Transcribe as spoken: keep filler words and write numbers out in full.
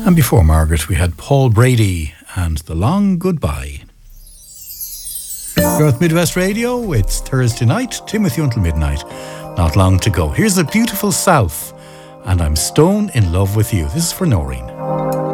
And before Margaret, we had Paul Brady and The Long Goodbye. You're at Midwest Radio. It's Thursday night, Timothy until midnight. Not long to go. Here's the beautiful South, and I'm stone in love with you. This is for Noreen.